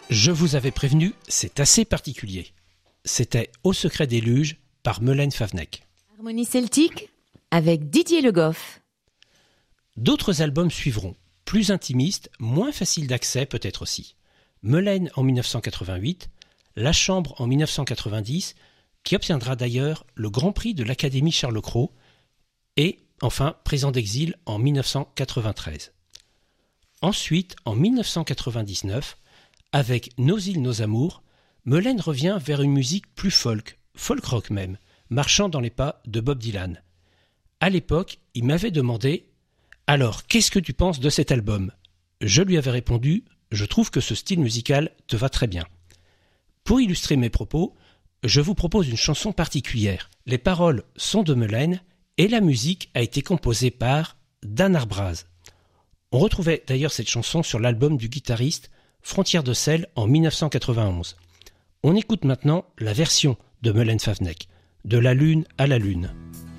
Je vous avais prévenu, c'est assez particulier. C'était Au secret des luges par Melaine Favennec. Harmonie celtique avec Didier Le Goff. D'autres albums suivront, plus intimistes, moins faciles d'accès peut-être aussi. Melaine en 1988, La Chambre en 1990, qui obtiendra d'ailleurs le Grand Prix de l'Académie Charles Cros, et enfin Présent d'exil en 1993. Ensuite, en 1999, avec Nos îles, nos amours, Melaine revient vers une musique plus folk rock même, marchant dans les pas de Bob Dylan. À l'époque, il m'avait demandé « Alors, qu'est-ce que tu penses de cet album ?» Je lui avais répondu « Je trouve que ce style musical te va très bien. » Pour illustrer mes propos, je vous propose une chanson particulière. Les paroles sont de Melaine et la musique a été composée par Dan Arbraz. On retrouvait d'ailleurs cette chanson sur l'album du guitariste Frontières de sel en 1991. On écoute maintenant la version de Melaine Favennec, De la lune à la lune.